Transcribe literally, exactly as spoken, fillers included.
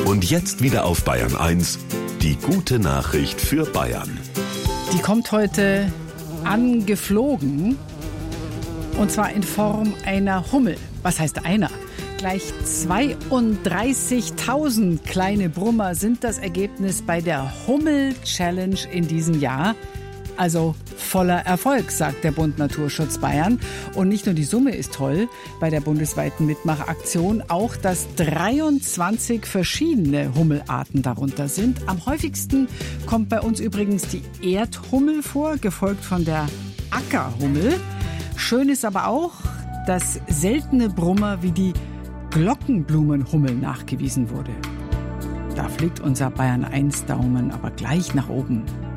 Und jetzt wieder auf Bayern eins, die gute Nachricht für Bayern. Die kommt heute angeflogen, und zwar in Form einer Hummel. Was heißt einer? Gleich zweiunddreißigtausend kleine Brummer sind das Ergebnis bei der Hummel-Challenge in diesem Jahr. Also voller Erfolg, sagt der Bund Naturschutz Bayern. Und nicht nur die Summe ist toll bei der bundesweiten Mitmachaktion, auch dass dreiundzwanzig verschiedene Hummelarten darunter sind. Am häufigsten kommt bei uns übrigens die Erdhummel vor, gefolgt von der Ackerhummel. Schön ist aber auch, dass seltene Brummer wie die Glockenblumenhummel nachgewiesen wurde. Da fliegt unser Bayern eins Daumen aber gleich nach oben.